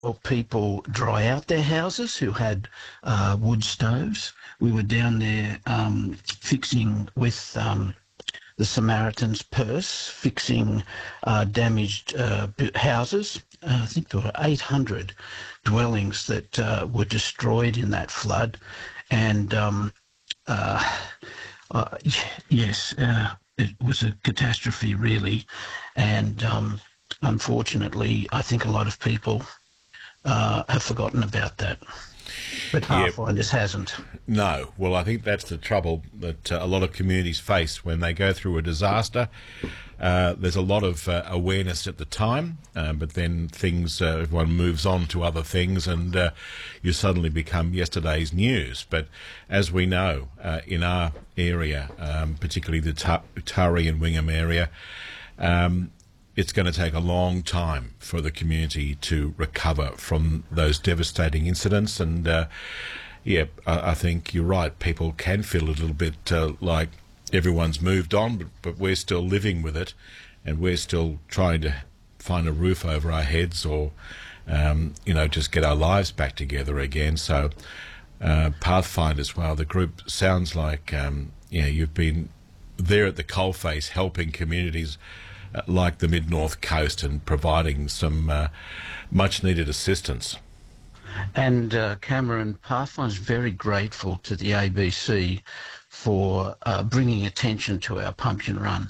help people dry out their houses who had wood stoves. We were down there fixing with the Samaritan's Purse, fixing damaged houses. I think there were 800 dwellings that were destroyed in that flood. And uh, uh, yes, it was a catastrophe, really. And unfortunately, I think a lot of people have forgotten about that. But Yeah, Pathfinders hasn't. no. Well, I think that's the trouble that a lot of communities face when they go through a disaster. There's a lot of awareness at the time, but then everyone moves on to other things, and you suddenly become yesterday's news. But as we know, in our area, particularly the Taree and Wingham area, it's going to take a long time for the community to recover from those devastating incidents. And I think you're right. People can feel a little bit like everyone's moved on, but we're still living with it, and we're still trying to find a roof over our heads, or just get our lives back together again. So Pathfinders, well, the group sounds like you've been there at the coalface helping communities like the Mid-North Coast and providing some much-needed assistance. And Cameron, Pathfinder's very grateful to the ABC for bringing attention to our pumpkin run.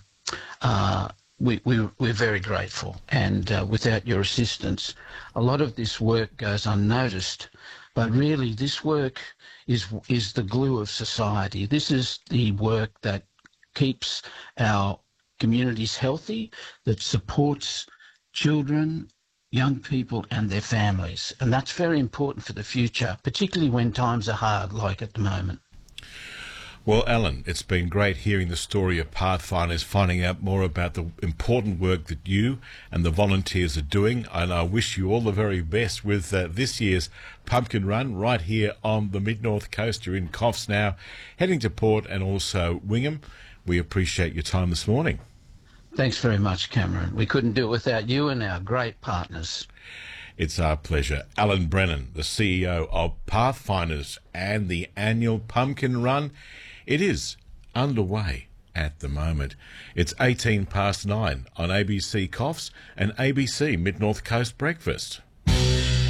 We're very grateful, and without your assistance, a lot of this work goes unnoticed. But really, this work is the glue of society. This is the work that keeps our communities healthy, that supports children, young people and their families. And that's very important for the future, particularly when times are hard, like at the moment. Well, Alan, it's been great hearing the story of Pathfinders, finding out more about the important work that you and the volunteers are doing. And I wish you all the very best with this year's Pumpkin Run right here on the Mid-North Coast. You're in Coffs now, heading to Port and also Wingham. We appreciate your time this morning. Thanks very much, Cameron. We couldn't do it without you and our great partners. It's our pleasure. Alan Brennan, the CEO of Pathfinders and the annual Pumpkin Run. It is underway at the moment. It's 9:18 on ABC Coffs and ABC Mid-North Coast Breakfast.